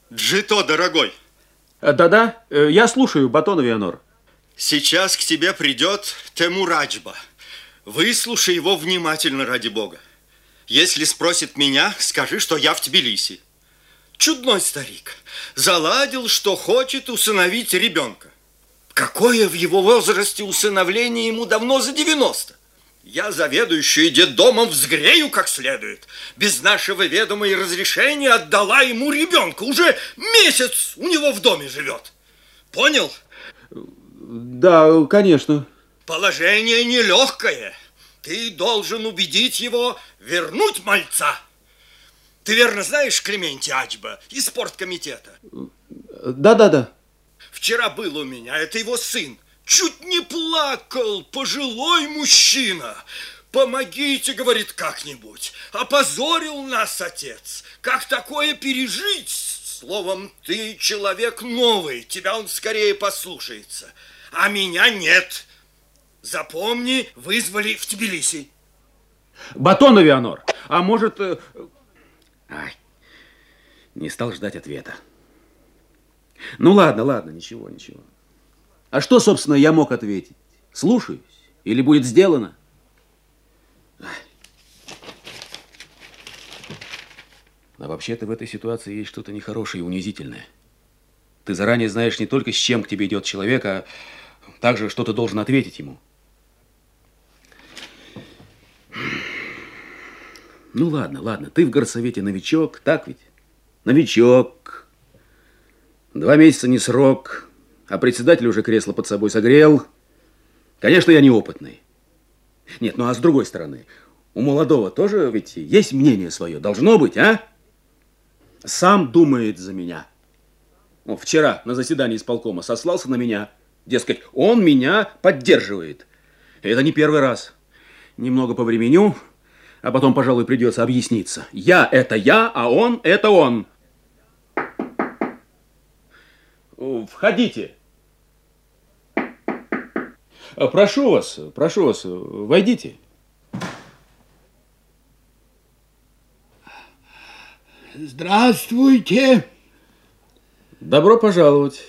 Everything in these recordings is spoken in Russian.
Джито, дорогой. Да-да, я слушаю, Батон Авианор. Сейчас к тебе придет Темураджба. Выслушай его внимательно, ради бога. Если спросит меня, скажи, что я в Тбилиси. Чудной старик. Заладил, что хочет усыновить ребенка. Какое в его возрасте усыновление, ему давно за 90. Я заведующую детдомом взгрею как следует. Без нашего ведома и разрешения отдала ему ребенка. Уже месяц у него в доме живет. Понял? Да, конечно. Положение нелегкое. Ты должен убедить его вернуть мальца. Ты верно знаешь Клементия Аджба из спорткомитета? Да. Вчера был у меня, это его сын. Чуть не плакал, пожилой мужчина. Помогите, говорит, как-нибудь. Опозорил нас отец. Как такое пережить? Словом, ты человек новый, тебя он скорее послушается. А меня нет. Запомни, вызвали в Тбилиси. Батон Авианор, а может... Ай, не стал ждать ответа. Ну ладно, ничего. А что, собственно, я мог ответить? Слушаюсь? Или будет сделано? А вообще-то в этой ситуации есть что-то нехорошее и унизительное. Ты заранее знаешь не только, с чем к тебе идет человек, а также, что ты должен ответить ему. Ну ладно, ты в горсовете новичок, так ведь? Новичок. 2 месяца не срок, а председатель уже кресло под собой согрел. Конечно, я неопытный. Нет, ну а с другой стороны, у молодого тоже ведь есть мнение свое, должно быть, а? Сам думает за меня. Ну, вчера на заседании исполкома сослался на меня. Дескать, он меня поддерживает. Это не первый раз. Немного повременю, а потом, пожалуй, придется объясниться. Я – это я, а он – это он. Входите. Прошу вас, войдите. Здравствуйте. Добро пожаловать.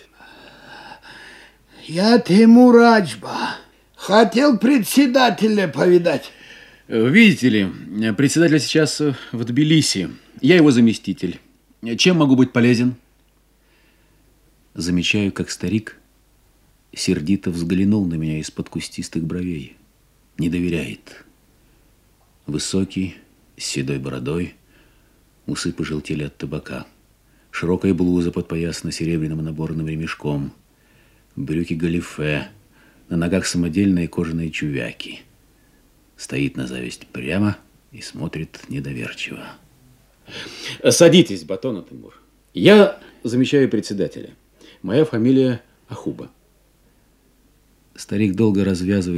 Я Темураджба. Хотел председателя повидать. Видите ли, председатель сейчас в Тбилиси. Я его заместитель. Чем могу быть полезен? Замечаю, как старик сердито взглянул на меня из-под кустистых бровей. Не доверяет. Высокий, с седой бородой, усы пожелтели от табака. Широкая блуза подпоясана серебряным наборным ремешком. Брюки галифе. На ногах самодельные кожаные чувяки. Стоит на зависть прямо и смотрит недоверчиво. Садитесь, Батон Атымур. Я замещаю председателя. Моя фамилия Ахуба. Старик долго развязывает